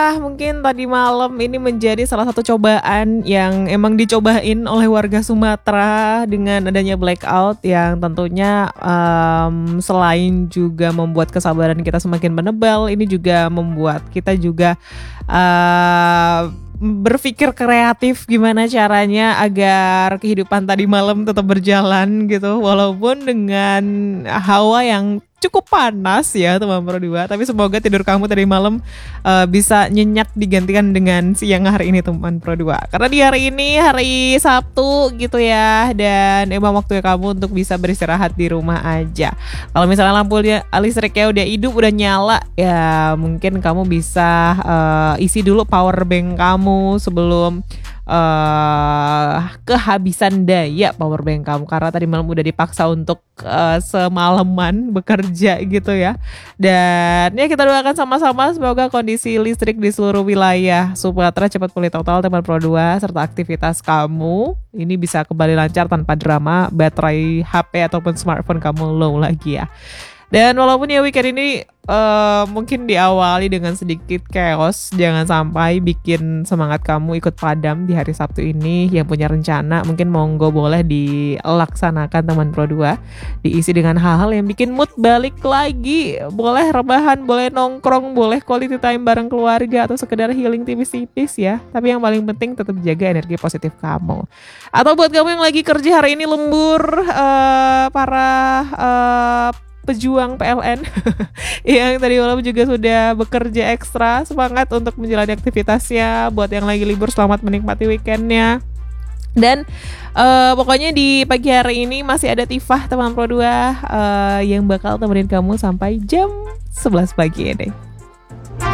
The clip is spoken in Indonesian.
Mungkin tadi malam ini menjadi salah satu cobaan yang emang dicobain oleh warga Sumatera dengan adanya blackout yang tentunya selain juga membuat kesabaran kita semakin menebal, ini juga membuat kita juga berpikir kreatif gimana caranya agar kehidupan tadi malam tetap berjalan gitu, walaupun dengan hawa yang cukup panas ya teman Pro 2. Tapi semoga tidur kamu tadi malam bisa nyenyak digantikan dengan siang hari ini teman Pro 2. Karena di hari ini hari Sabtu gitu ya, dan emang waktunya kamu untuk bisa beristirahat di rumah aja. Kalau misalnya lampunya listriknya udah hidup, udah nyala, ya mungkin kamu bisa isi dulu power bank kamu sebelum kehabisan daya power bank kamu, karena tadi malam udah dipaksa untuk semalaman bekerja gitu ya. Dan ya kita doakan sama-sama semoga kondisi listrik di seluruh wilayah Sumatera cepat pulih total teman Pro 2, serta aktivitas kamu ini bisa kembali lancar tanpa drama baterai HP ataupun smartphone kamu low lagi ya. Dan walaupun ya weekend ini mungkin diawali dengan sedikit chaos, jangan sampai bikin semangat kamu ikut padam di hari Sabtu ini. Yang punya rencana mungkin monggo boleh dilaksanakan teman Pro 2. Diisi dengan hal-hal yang bikin mood balik lagi. Boleh rebahan, boleh nongkrong, boleh quality time bareng keluarga, atau sekedar healing tipis-tipis ya. Tapi yang paling penting tetap jaga energi positif kamu. Atau buat kamu yang lagi kerja hari ini lembur, para pejuang PLN yang tadi malam juga sudah bekerja ekstra, semangat untuk menjalani aktivitasnya. Buat yang lagi libur, selamat menikmati weekendnya. Dan pokoknya di pagi hari ini masih ada Tifah teman Pro 2 yang bakal temenin kamu sampai jam 11 pagi ini.